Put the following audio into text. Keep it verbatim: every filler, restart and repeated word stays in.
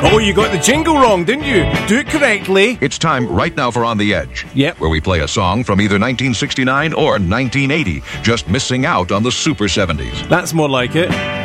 Oh, you got the jingle wrong, didn't you? Do it correctly. It's time right now for On the Edge. Yep. Where we play a song from either nineteen sixty-nine or nineteen eighty, just missing out on the Super seventies. That's more like it.